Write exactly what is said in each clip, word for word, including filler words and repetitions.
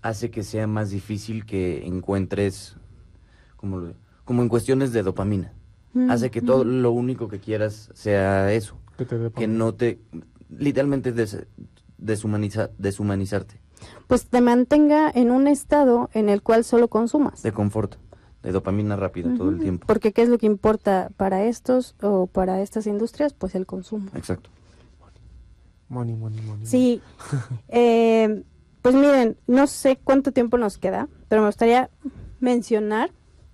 hace que sea más difícil que encuentres, como, lo, como en cuestiones de dopamina. Mm, hace que mm. todo lo único que quieras sea eso. Que, te que no te, literalmente des, deshumaniza, deshumanizarte. Pues te mantenga en un estado en el cual solo consumas. De confort, de dopamina rápida uh-huh. todo el tiempo. Porque ¿qué es lo que importa para estos o para estas industrias? Pues el consumo. Exacto. Money, money, money. Sí. eh, pues miren, no sé cuánto tiempo nos queda, pero me gustaría mencionar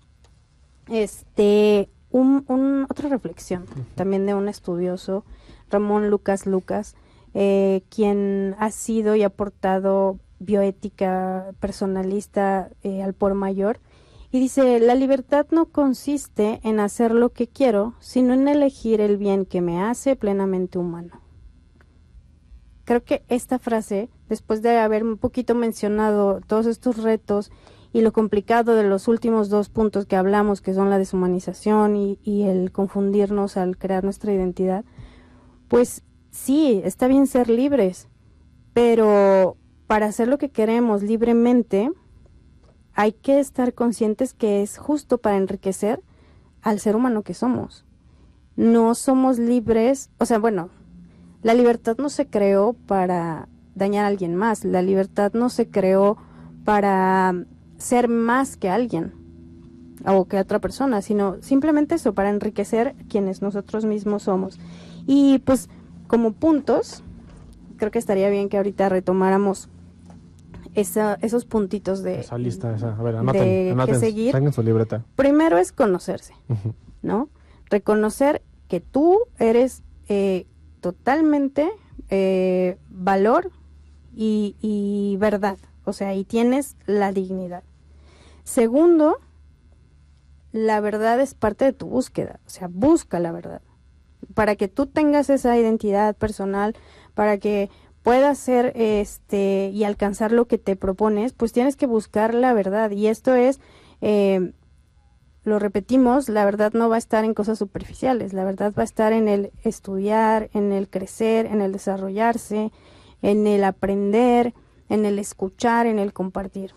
este un, un otra reflexión uh-huh. también de un estudioso, Ramón Lucas Lucas, eh, quien ha sido y ha aportado bioética personalista eh, al por mayor, y dice: la libertad no consiste en hacer lo que quiero, sino en elegir el bien que me hace plenamente humano. Creo que esta frase, después de haber un poquito mencionado todos estos retos y lo complicado de los últimos dos puntos que hablamos, que son la deshumanización y, y el confundirnos al crear nuestra identidad, pues sí, está bien ser libres, pero para hacer lo que queremos libremente, hay que estar conscientes que es justo para enriquecer al ser humano que somos. No somos libres, o sea, bueno, la libertad no se creó para dañar a alguien más, la libertad no se creó para ser más que alguien o que otra persona, sino simplemente eso, para enriquecer quienes nosotros mismos somos. Y pues como puntos, creo que estaría bien que ahorita retomáramos esa, esos puntitos de esa lista, esa. A ver, anoten, de anoten, que seguir. Saquen su libreta. Primero es conocerse, uh-huh. ¿no? Reconocer que tú eres eh, totalmente eh, valor y, y verdad, o sea, y tienes la dignidad. Segundo, la verdad es parte de tu búsqueda, o sea, busca la verdad. Para que tú tengas esa identidad personal, para que puedas ser este y alcanzar lo que te propones, pues tienes que buscar la verdad. Y esto es, eh, lo repetimos, la verdad no va a estar en cosas superficiales, la verdad va a estar en el estudiar, en el crecer, en el desarrollarse, en el aprender, en el escuchar, en el compartir.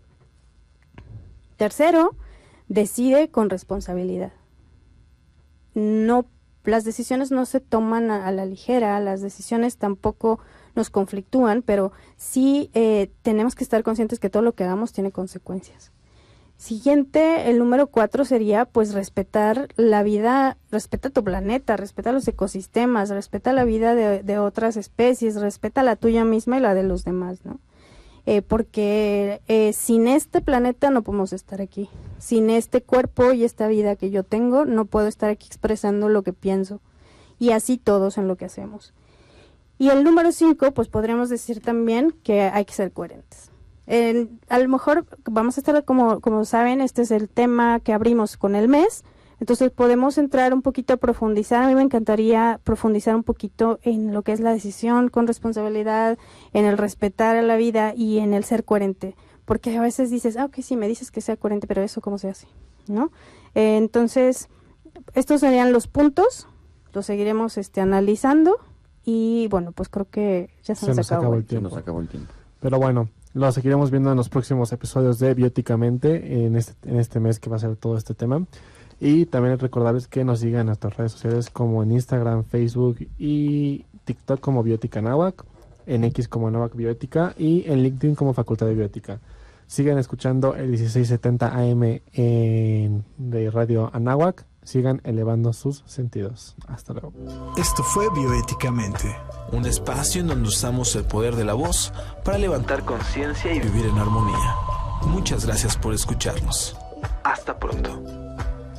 Tercero, decide con responsabilidad. No Las decisiones no se toman a, a la ligera, las decisiones tampoco nos conflictúan, pero sí eh, tenemos que estar conscientes que todo lo que hagamos tiene consecuencias. Siguiente, el número cuatro sería pues respetar la vida, respeta tu planeta, respeta los ecosistemas, respeta la vida de, de otras especies, respeta la tuya misma y la de los demás, ¿no? Eh, porque eh, sin este planeta no podemos estar aquí, sin este cuerpo y esta vida que yo tengo no puedo estar aquí expresando lo que pienso, y así todos en lo que hacemos. Y el número cinco, pues podríamos decir también que hay que ser coherentes. Eh, a lo mejor vamos a estar, como, como saben, este es el tema que abrimos con el mes, entonces podemos entrar un poquito a profundizar. A mí me encantaría profundizar un poquito en lo que es la decisión con responsabilidad, en el respetar a la vida y en el ser coherente, porque a veces dices, ah, ok, sí, me dices que sea coherente, pero eso cómo se hace, ¿no? Eh, entonces, estos serían los puntos, los seguiremos este, analizando y bueno, pues creo que ya se, se nos, nos acabó, acabó el tiempo. Se nos acabó el tiempo. Pero bueno, lo seguiremos viendo en los próximos episodios de Bióticamente, en este, en este mes que va a ser todo este tema. Y también recordarles que nos sigan en nuestras redes sociales como en Instagram, Facebook y TikTok como Biótica Anáhuac, en X como Anáhuac Bioética y en LinkedIn como Facultad de Bioética. Sigan escuchando el dieciséis setenta A M en, de Radio Anáhuac. Sigan elevando sus sentidos. Hasta luego. Esto fue Bioéticamente, un espacio en donde usamos el poder de la voz para levantar conciencia y vivir en armonía. Muchas gracias por escucharnos. Hasta pronto.